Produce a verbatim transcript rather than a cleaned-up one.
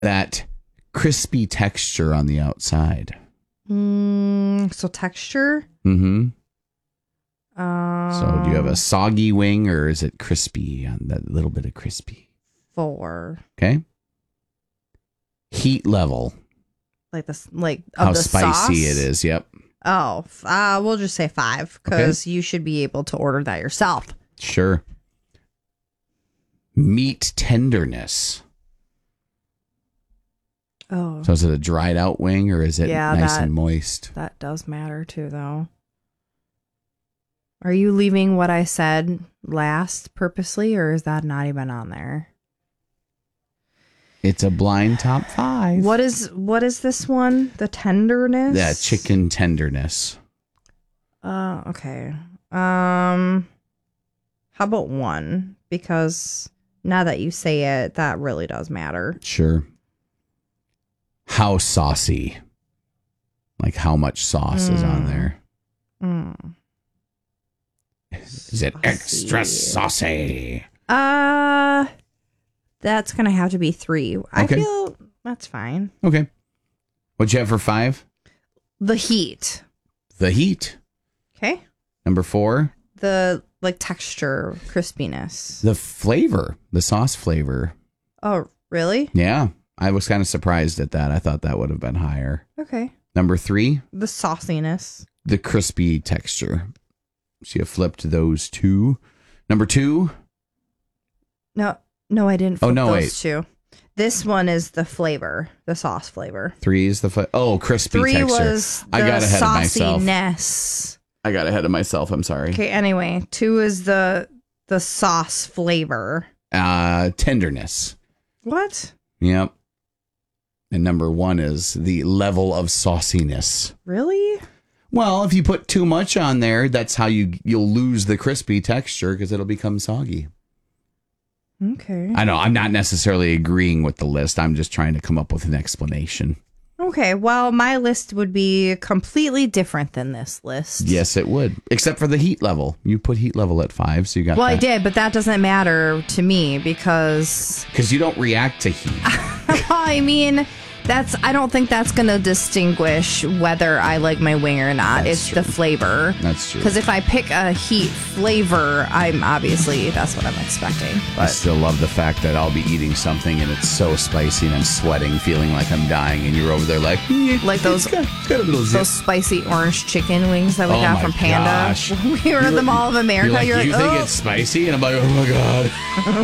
that crispy texture on the outside. Mm, so texture? Mm-hmm. Um, So do you have a soggy wing or is it crispy on that little bit of crispy? Four. Okay. Heat level. Like this, like of How the spicy sauce? it is. Yep. Oh, uh, we'll just say five because okay. you should be able to order that yourself. Sure. Meat tenderness. Oh. So is it a dried out wing or is it yeah, nice that, and moist? That does matter too, though. Are you leaving what I said last purposely, or is that not even on there? It's a blind top five. What is what is this one? The tenderness? Yeah, chicken tenderness. Uh, okay. Um, how about one? Because now that you say it, that really does matter. Sure. How saucy? Like how much sauce mm. is on there? Mm. Is it extra saucy? Uh, that's going to have to be three. Okay. I feel that's fine. Okay. What'd you have for five? The heat. The heat. Okay. Number four? The, like, texture, crispiness. The flavor. The sauce flavor. Oh, really? Yeah. I was kind of surprised at that. I thought that would have been higher. Okay. Number three? The sauciness. The crispy texture. So you flipped those two. Number two? No, no, I didn't flip oh, no, those wait. two. This one is the flavor, the sauce flavor. Three is the flavor. Oh, crispy Three texture. Three was the I got ahead sauciness. of myself. I got ahead of myself. I'm sorry. Okay, anyway. Two is the the sauce flavor. Uh, tenderness. What? Yep. And number one is the level of sauciness. Really? Well, if you put too much on there, that's how you, you'll lose the crispy texture because it'll become soggy. Okay. I know. I'm not necessarily agreeing with the list. I'm just trying to come up with an explanation. Okay. Well, my list would be completely different than this list. Yes, it would. Except for the heat level. You put heat level at five, so you got Well, that. I did, but that doesn't matter to me because... Because you don't react to heat. Well, I mean... That's. I don't think that's going to distinguish whether I like my wing or not. That's it's true. The flavor. That's true. Because if I pick a heat flavor, I'm obviously, that's what I'm expecting. But I still love the fact that I'll be eating something and it's so spicy and I'm sweating, feeling like I'm dying, and you're over there like... Like those, it's got, it's got a little zip. Those spicy orange chicken wings that we oh got from Panda. Gosh. We were at the Mall of America. You're like, you're you like, think oh. it's spicy? And I'm like, oh my God.